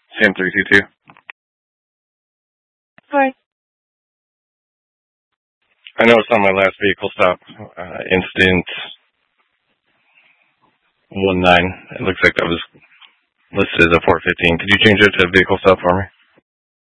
Sam 322. Hi. I know it's on my last vehicle stop, incident 19. It looks like that was listed as a 415. Could you change it to a vehicle stop for me?